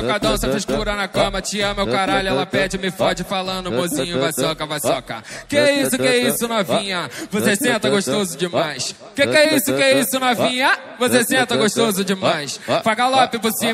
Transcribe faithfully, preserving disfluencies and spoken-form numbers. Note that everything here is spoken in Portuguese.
Cadão, essa frescura na cama, te ama, meu caralho, ela pede, me fode falando, mozinho, vai soca, vai soca. Que isso, que isso, novinha, você senta gostoso demais. Que que é isso, que isso, novinha, você senta gostoso demais. Faz galope por cima.